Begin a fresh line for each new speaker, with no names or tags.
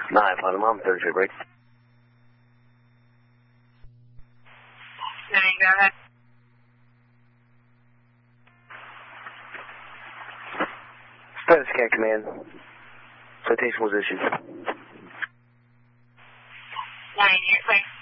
9, Final Mom, 3rd trip break.
9, go ahead.
Status Cat Command. Citation was issued.
9, you're clear.